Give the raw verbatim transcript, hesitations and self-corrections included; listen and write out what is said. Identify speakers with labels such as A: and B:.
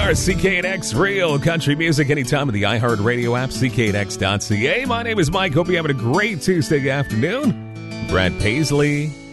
A: are C K N X Real Country Music anytime in the iHeartRadio app, C K N X dot C A. My name is Mike. Hope you're having a great Tuesday afternoon. Brad Paisley,